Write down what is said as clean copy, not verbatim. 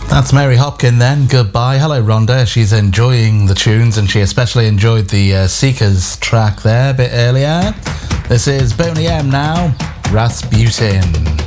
That's Mary Hopkin then. Goodbye. Hello, Rhonda. She's enjoying the tunes and she especially enjoyed the Seekers track there a bit earlier. This is Boney M now. Rasputin.